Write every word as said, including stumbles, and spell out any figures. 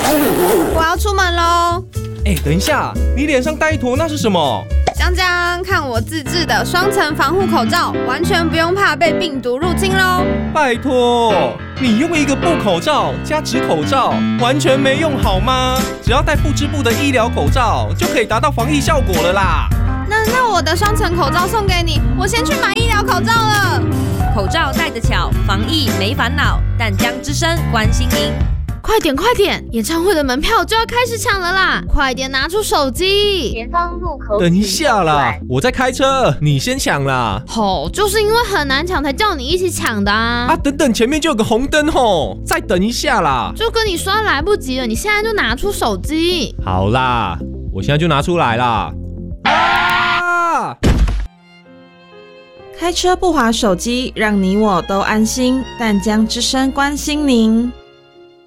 我要出门喽。 哎，等一下，你脸上戴一坨那是什么？ 江江，看我自制的双层防护口罩，完全不用怕被病毒入侵喽。 拜托，你用一个布口罩加纸口罩，完全没用好吗？只要戴不织布的医疗口罩，就可以达到防疫效果了啦。 那那我的双层口罩送给你，我先去买医疗口罩了。 口罩戴得巧，防疫没烦恼。淡江之声关心您。 快点快点，演唱会的门票就要开始抢了啦！快点拿出手机。 前方路口。 等一下啦，我在开车，你先抢啦。 吼、哦，就是因为很难抢才叫你一起抢的啊！ 啊，等等，前面就有个红灯吼，再等一下啦。 就跟你说来不及了，你现在就拿出手机。 好啦，我现在就拿出来啦。啊！ 开车不滑手机，让你我都安心。淡江之声关心您。